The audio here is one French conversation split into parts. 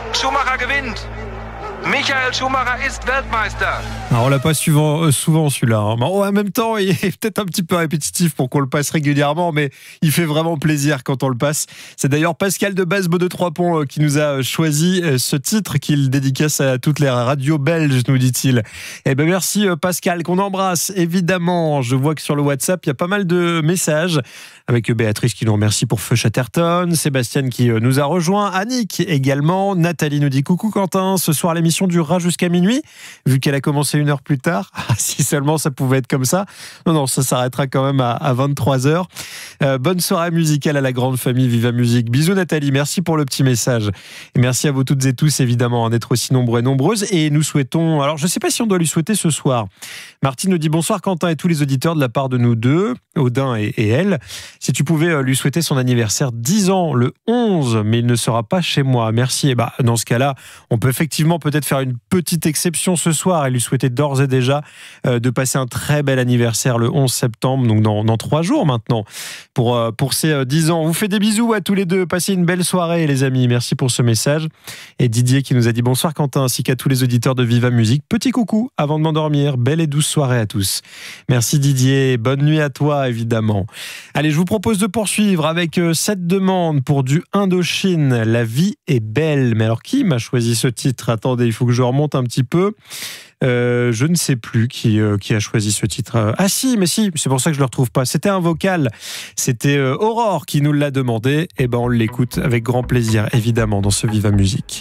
Schumacher gewinnt. Michael Schumacher ist Weltmeister. Alors on l'a pas souvent celui-là. Hein. En même temps, il est peut-être un petit peu répétitif pour qu'on le passe régulièrement, mais il fait vraiment plaisir quand on le passe. C'est d'ailleurs Pascal de Bazbo de Trois-Ponts qui nous a choisi ce titre qu'il dédicace à toutes les radios belges, nous dit-il. Eh ben merci Pascal, qu'on embrasse évidemment. Je vois que sur le WhatsApp, il y a pas mal de messages avec Béatrice qui nous remercie pour Feu Chatterton, Sébastien qui nous a rejoint, Annick également, Nathalie nous dit coucou Quentin, ce soir l'émission durera jusqu'à minuit, vu qu'elle a commencé 1 heure plus tard. Si seulement ça pouvait être comme ça. Non, ça s'arrêtera quand même à 23h. Bonne soirée musicale à la grande famille Viva Musique. Bisous Nathalie, merci pour le petit message. Et merci à vous toutes et tous évidemment d'être aussi nombreux et nombreuses. Et nous souhaitons, alors je ne sais pas si on doit lui souhaiter ce soir. Martine nous dit bonsoir Quentin et tous les auditeurs de la part de nous deux, Audin et elle. Si tu pouvais lui souhaiter son anniversaire 10 ans le 11, mais il ne sera pas chez moi. Merci. Et dans ce cas-là, on peut effectivement peut-être faire une petite exception ce soir et lui souhaiter d'ores et déjà de passer un très bel anniversaire le 11 septembre, donc dans 3 jours maintenant, pour ses 10 ans. On vous fait des bisous à tous les deux. Passez une belle soirée les amis. Merci pour ce message. Et Didier qui nous a dit bonsoir Quentin, ainsi qu'à tous les auditeurs de Viva Musique. Petit coucou avant de m'endormir. Belle et douce soirée à tous. Merci Didier. Bonne nuit à toi évidemment. Allez, je vous propose de poursuivre avec cette demande pour du Indochine. La vie est belle. Mais alors qui m'a choisi ce titre ? Attendez, il faut que je remonte un petit peu. Je ne sais plus qui a choisi ce titre. Ah si, mais si, c'est pour ça que je ne le retrouve pas. C'était un vocal. C'était Aurore qui nous l'a demandé. Et on l'écoute avec grand plaisir, évidemment, dans ce Viva Musique.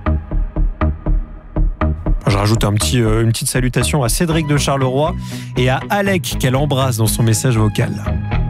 Je rajoute une petite salutation à Cédric de Charleroi et à Alec qu'elle embrasse dans son message vocal.